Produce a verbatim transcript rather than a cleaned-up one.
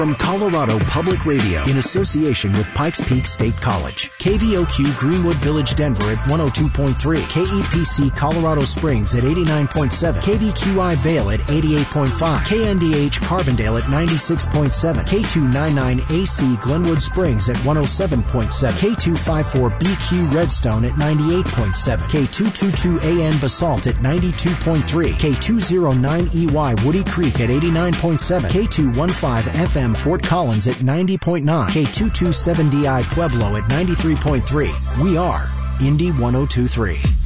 From Colorado Public Radio, in association with Pikes Peak State College, K V O Q Greenwood Village, Denver at one oh two point three, K E P C Colorado Springs at eighty-nine point seven, K V Q I Vail at eighty-eight point five, K N D H Carbondale at ninety-six point seven, K two ninety-nine A C Glenwood Springs at one oh seven point seven, K two fifty-four B Q Redstone at ninety-eight point seven, K two twenty-two A N Basalt at ninety-two point three, K two oh nine E Y Woody Creek at eighty-nine point seven, K two fifteen F M Fort Collins at ninety point nine, K two twenty-seven D I Pueblo at ninety-three point three. We are Indy one oh two point three.